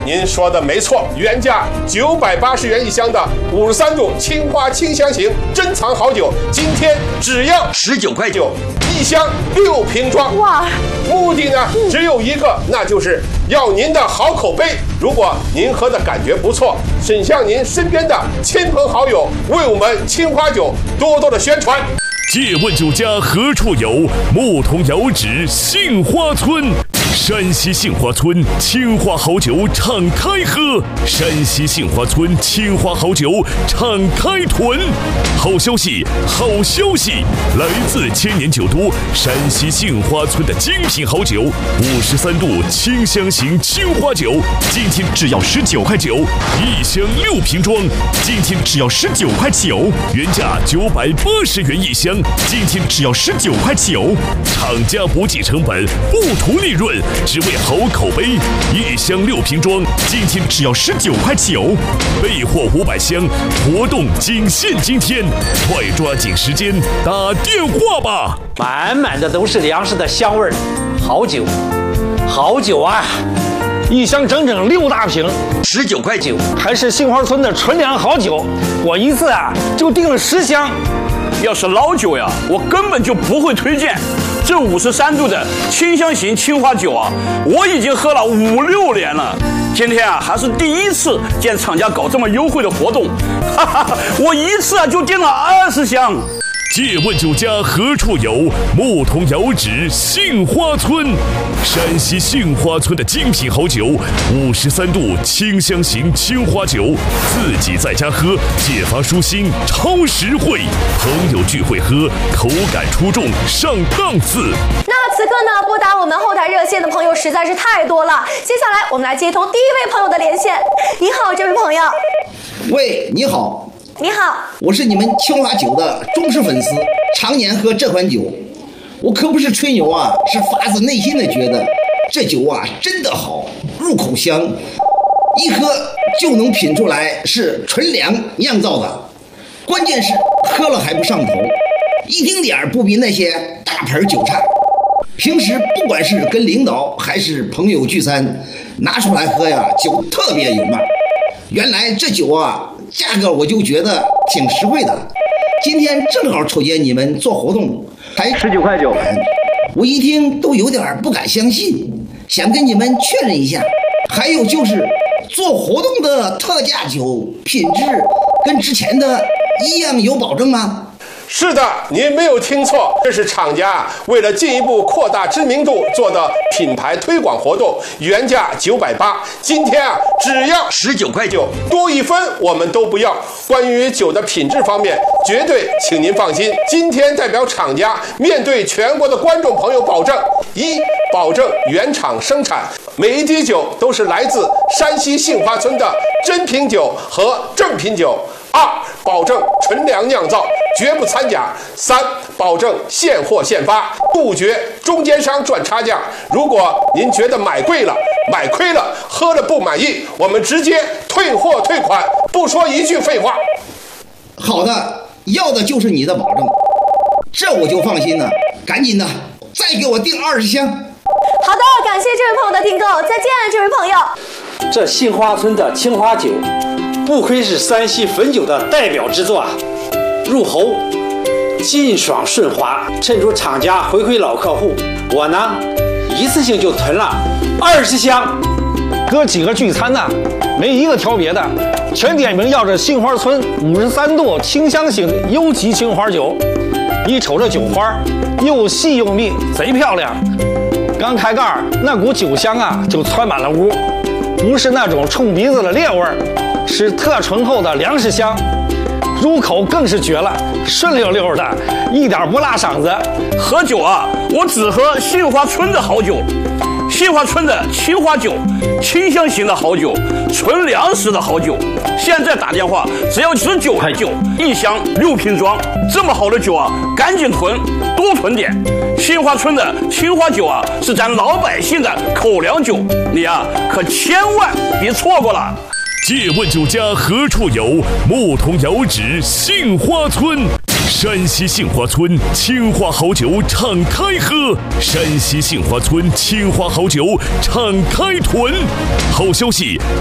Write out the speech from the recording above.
您说的没错，原价980元一箱的53度青花清香型珍藏好酒，今天只要19块9，一箱6瓶装。哇！目的呢只有一个，那就是要您的好口碑。如果您喝的感觉不错，请向您身边的亲朋好友为我们青花酒多多的宣传。 借问酒家何处有？牧童遥指杏花村。山西杏花村青花好酒敞开喝，山西杏花村青花好酒敞开囤。好消息，好消息！来自千年酒都山西杏花村的精品好酒，53度清香型青花酒，今天只要19块9，一箱6瓶装，今天只要19块9，原价980元一箱，今天只要19块9，厂家不计成本，不图利润。只为好口碑，一箱6瓶装，今天只要19块9，备货500箱，活动仅限今天，快抓紧时间打电话吧！ 满满的都是粮食的香味儿，好酒，好酒啊！一箱整整6大瓶，19块9，还是杏花村的纯粮好酒，我一次就订了10箱。 要是老酒呀，我根本就不会推荐。这53度的清香型青花酒我已经喝了5、6年了。今天还是第一次见厂家搞这么优惠的活动，我一次就订了20箱。 借问酒家何处有？牧童遥指杏花村。山西杏花村的精品好酒，53度清香型青花酒，自己在家喝，解乏舒心，超实惠。朋友聚会喝，口感出众，上档次。 那此刻呢，拨打我们后台热线的朋友实在是太多了。接下来我们来接通第一位朋友的连线。你好，这位朋友。 喂，你好。 你好， 我是你们青花酒的忠实粉丝，常年喝这款酒。我可不是吹牛是发自内心的觉得这酒真的好，入口香，一喝就能品出来是纯粮酿造的。关键是喝了还不上头，一丁点不比那些大牌酒差。平时不管是跟领导还是朋友聚餐，拿出来喝酒特别有面。原来这酒价格我就觉得挺实惠的，今天正好瞅见你们做活动，才19块9，我一听都有点不敢相信，想跟你们确认一下。还有就是做活动的特价酒品质跟之前的一样有保证吗？ 是的，您没有听错，这是厂家为了进一步扩大知名度做的品牌推广活动，原价980，今天只要19块9，多一分我们都不要。关于酒的品质方面，绝对请您放心。今天代表厂家面对全国的观众朋友保证：一，保证原厂生产，每一滴酒都是来自山西杏花村的真品酒和正品酒。2，保证纯粮酿造，绝不掺假。3，保证现货现发，杜绝中间商赚差价。如果您觉得买贵了、买亏了、喝了不满意，我们直接退货退款，不说一句废话。 好的，要的就是你的保证，这我就放心了。赶紧的，再给我订20箱。 好的，感谢这位朋友的订购，再见，这位朋友。 这杏花村的青花酒，不愧是山西汾酒的代表之作入喉劲爽顺滑。趁着厂家回馈老客户，我呢一次性就囤了20箱。哥几个聚餐没一个挑别的，全点名要这杏花村53度清香型优级青花酒。一瞅这酒花又细又密，贼漂亮。刚开盖那股酒香就窜满了屋，不是那种冲鼻子的烈味，是特醇厚的粮食香。入口更是绝了，顺溜溜的，一点不辣嗓子。 喝酒我只喝杏花村的好酒，杏花村的青花酒，清香型的好酒，纯粮食的好酒。现在打电话只要19块9，一箱6瓶装。这么好的酒赶紧囤，多囤点。杏花村的青花酒是咱老百姓的口粮酒，你可千万别错过了。 借问酒家何处有？牧童遥指杏花村。 山西杏花村青花好酒敞开喝，山西杏花村青花好酒敞开囤。好消息！